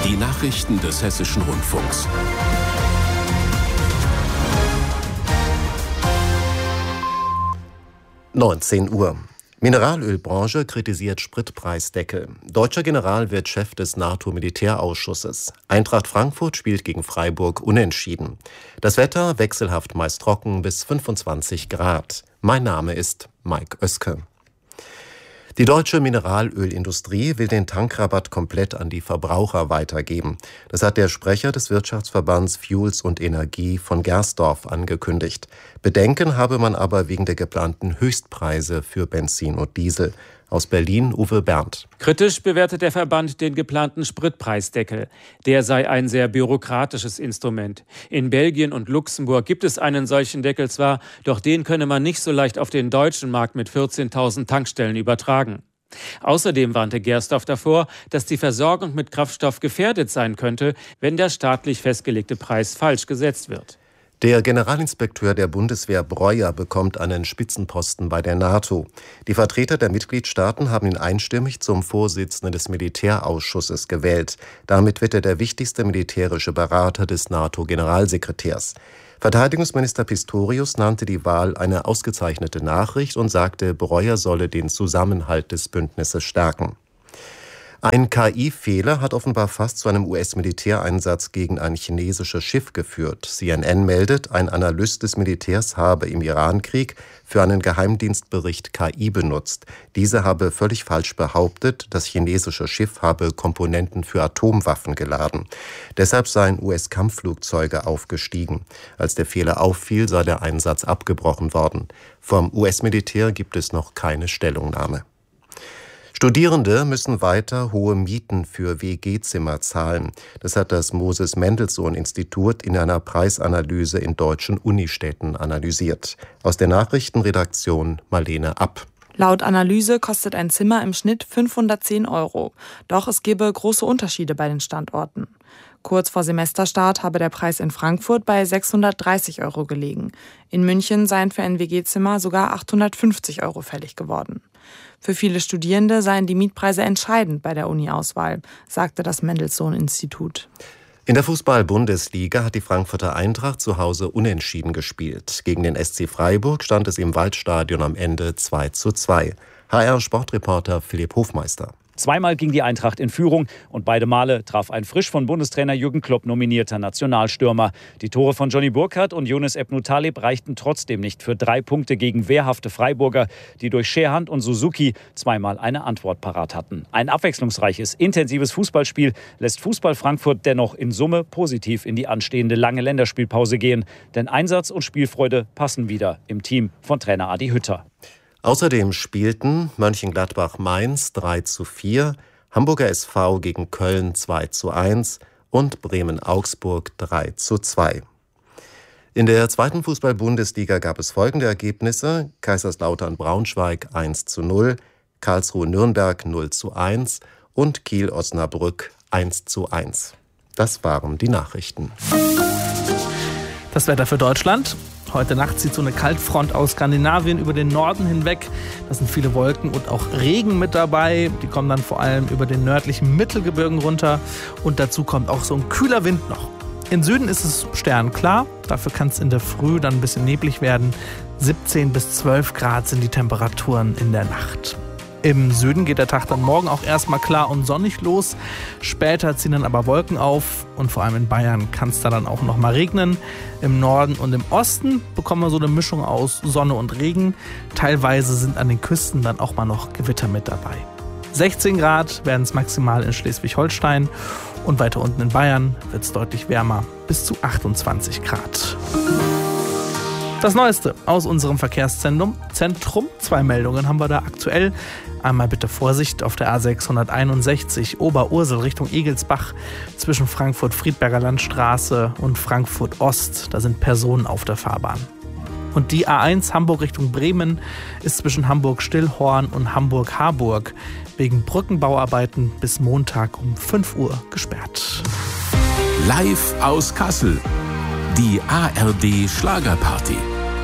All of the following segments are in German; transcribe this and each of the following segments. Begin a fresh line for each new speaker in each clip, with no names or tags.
Die Nachrichten des Hessischen Rundfunks.
(19 Uhr). Mineralölbranche kritisiert Spritpreisdeckel. Deutscher General wird Chef des NATO-Militärausschusses. Eintracht Frankfurt spielt gegen Freiburg unentschieden. Das Wetter wechselhaft meist trocken bis 25 Grad. Mein Name ist Mike Oeske. Die deutsche Mineralölindustrie will den Tankrabatt komplett an die Verbraucher weitergeben. Das hat der Sprecher des Wirtschaftsverbands Fuels und Energie von Gersdorf angekündigt. Bedenken habe man aber wegen der geplanten Höchstpreise für Benzin und Diesel. Aus Berlin Uwe Berndt.
Kritisch bewertet der Verband den geplanten Spritpreisdeckel. Der sei ein sehr bürokratisches Instrument. In Belgien und Luxemburg gibt es einen solchen Deckel zwar, doch den könne man nicht so leicht auf den deutschen Markt mit 14.000 Tankstellen übertragen. Außerdem warnte Gersdorf davor, dass die Versorgung mit Kraftstoff gefährdet sein könnte, wenn der staatlich festgelegte Preis falsch gesetzt wird.
Der Generalinspekteur der Bundeswehr Breuer bekommt einen Spitzenposten bei der NATO. Die Vertreter der Mitgliedstaaten haben ihn einstimmig zum Vorsitzenden des Militärausschusses gewählt. Damit wird er der wichtigste militärische Berater des NATO-Generalsekretärs. Verteidigungsminister Pistorius nannte die Wahl eine ausgezeichnete Nachricht und sagte, Breuer solle den Zusammenhalt des Bündnisses stärken. Ein KI-Fehler hat offenbar fast zu einem US-Militäreinsatz gegen ein chinesisches Schiff geführt. CNN meldet, ein Analyst des Militärs habe im Irankrieg für einen Geheimdienstbericht KI benutzt. Diese habe völlig falsch behauptet, das chinesische Schiff habe Komponenten für Atomwaffen geladen. Deshalb seien US-Kampfflugzeuge aufgestiegen. Als der Fehler auffiel, sei der Einsatz abgebrochen worden. Vom US-Militär gibt es noch keine Stellungnahme. Studierende müssen weiter hohe Mieten für WG-Zimmer zahlen. Das hat das Moses-Mendelssohn-Institut in einer Preisanalyse in deutschen Unistädten analysiert. Aus der Nachrichtenredaktion Marlene App.
Laut Analyse kostet ein Zimmer im Schnitt 510 €. Doch es gebe große Unterschiede bei den Standorten. Kurz vor Semesterstart habe der Preis in Frankfurt bei 630 € gelegen. In München seien für ein WG-Zimmer sogar 850 € fällig geworden. Für viele Studierende seien die Mietpreise entscheidend bei der Uni-Auswahl, sagte das Mendelssohn-Institut.
In der Fußball-Bundesliga hat die Frankfurter Eintracht zu Hause unentschieden gespielt. Gegen den SC Freiburg stand es im Waldstadion am Ende 2:2. HR-Sportreporter Philipp Hofmeister.
Zweimal ging die Eintracht in Führung und beide Male traf ein frisch von Bundestrainer Jürgen Klopp nominierter Nationalstürmer. Die Tore von Johnny Burkhardt und Younes Ebnou Taleb reichten trotzdem nicht für 3 Punkte gegen wehrhafte Freiburger, die durch Scherhand und Suzuki zweimal eine Antwort parat hatten. Ein abwechslungsreiches, intensives Fußballspiel lässt Fußball Frankfurt dennoch in Summe positiv in die anstehende lange Länderspielpause gehen. Denn Einsatz und Spielfreude passen wieder im Team von Trainer Adi Hütter.
Außerdem spielten Mönchengladbach-Mainz 3:4, Hamburger SV gegen Köln 2:1 und Bremen-Augsburg 3:2. In der zweiten Fußball-Bundesliga gab es folgende Ergebnisse: Kaiserslautern-Braunschweig 1:0, Karlsruhe-Nürnberg 0:1 und Kiel-Osnabrück 1:1. Das waren die Nachrichten.
Das Wetter für Deutschland. Heute Nacht zieht so eine Kaltfront aus Skandinavien über den Norden hinweg. Da sind viele Wolken und auch Regen mit dabei. Die kommen dann vor allem über den nördlichen Mittelgebirgen runter. Und dazu kommt auch so ein kühler Wind noch. Im Süden ist es sternklar. Dafür kann es in der Früh dann ein bisschen neblig werden. 17 bis 12 Grad sind die Temperaturen in der Nacht. Im Süden geht der Tag dann morgen auch erstmal klar und sonnig los. Später ziehen dann aber Wolken auf und vor allem in Bayern kann es da dann auch noch mal regnen. Im Norden und im Osten bekommen wir so eine Mischung aus Sonne und Regen. Teilweise sind an den Küsten dann auch mal noch Gewitter mit dabei. 16 Grad werden es maximal in Schleswig-Holstein und weiter unten in Bayern wird es deutlich wärmer, bis zu 28 Grad. Das Neueste aus unserem Verkehrszentrum. 2 Meldungen haben wir da aktuell. Einmal bitte Vorsicht auf der A661 Oberursel Richtung Egelsbach zwischen Frankfurt-Friedberger Landstraße und Frankfurt Ost. Da sind Personen auf der Fahrbahn. Und die A1 Hamburg Richtung Bremen ist zwischen Hamburg-Stillhorn und Hamburg-Harburg wegen Brückenbauarbeiten bis Montag um 5 Uhr gesperrt.
Live aus Kassel. Die ARD Schlagerparty.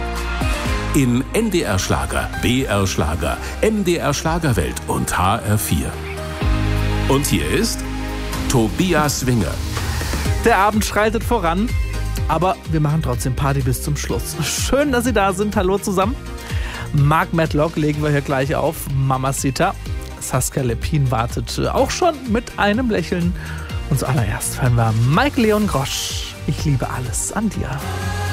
In NDR Schlager, BR Schlager, MDR Schlagerwelt und HR4. Und hier ist Tobias Winger.
Der Abend schreitet voran, aber wir machen trotzdem Party bis zum Schluss. Schön, dass Sie da sind. Hallo zusammen. Mark Matlock legen wir hier gleich auf. Mamacita. Saskia Lepin wartet auch schon mit einem Lächeln. Und zuallererst hören wir Mike Leon Grosch. Ich liebe alles an dir.